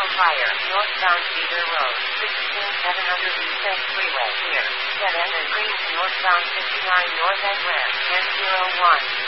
higher, northbound Cedar Road, 16700 East Freeway, near, dead end and Greens, northbound 59 north and west, 1001.